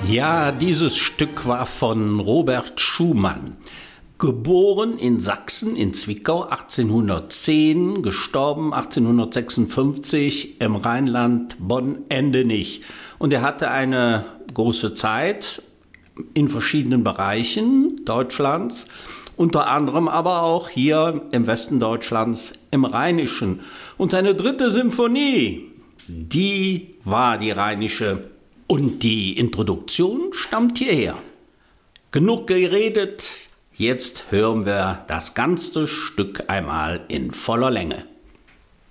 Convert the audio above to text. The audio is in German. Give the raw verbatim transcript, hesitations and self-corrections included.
Ja, dieses Stück war von Robert Schumann. Geboren in Sachsen, in Zwickau achtzehnhundertzehn, gestorben achtzehnhundertsechsundfünfzig im Rheinland Bonn-Endenich. Und er hatte eine große Zeit in verschiedenen Bereichen Deutschlands, unter anderem aber auch hier im Westen Deutschlands im Rheinischen. Und seine dritte Symphonie, die war die Rheinische. Und die Introduktion stammt hierher. Genug geredet, jetzt hören wir das ganze Stück einmal in voller Länge.